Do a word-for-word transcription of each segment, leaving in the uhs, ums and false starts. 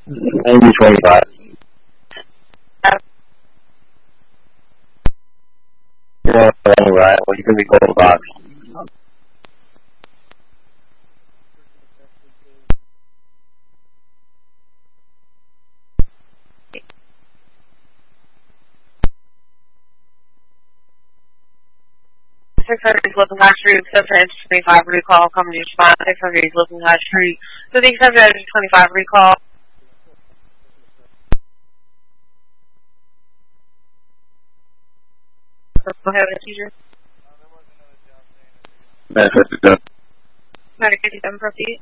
Maybe twenty-five. Yeah, right. Well, you can be gold box. six hundred East Looking High Street, seven hundred twenty-five recall, coming to your spine, six hundred East Looking High Street. So the seven hundred twenty-five recall. Go ahead with the seizure. Medic fifty-seven, proceed.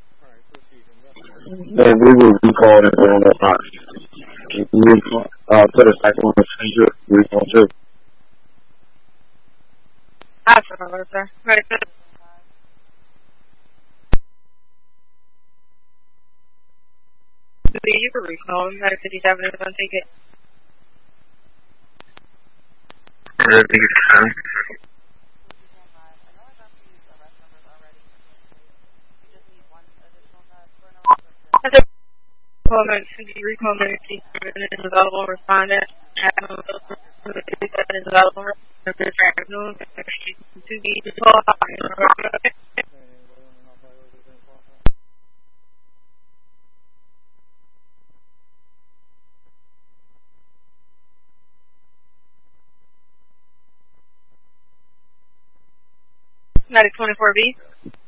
Yeah, we will recall it on the box. We uh, put a cycle on the seizure, recall too. Absolutely, sir. Medic fifty-seven. You can recall. Medic fifty-seven is going to take it. Recall medic fifty-seven is available. Respond at fifty-seven is available. This afternoon, to be twelve. Medic twenty-four B.